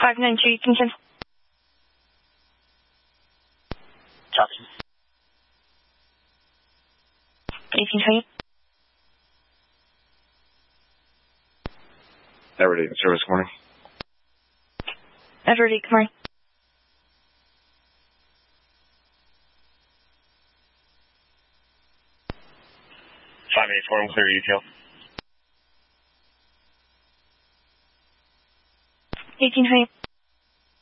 593 Kingston. Copy. 1820. Everett 8 service, good morning. Edward 8, good morning. Clear detail. 1820.